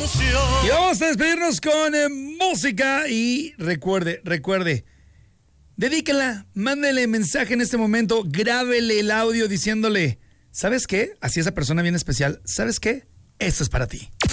Y vamos a despedirnos con música. Y recuerde, dedíquela, mándele mensaje en este momento, grábele el audio diciéndole, ¿sabes qué? Así esa persona bien especial, ¿sabes qué? Esto es para ti.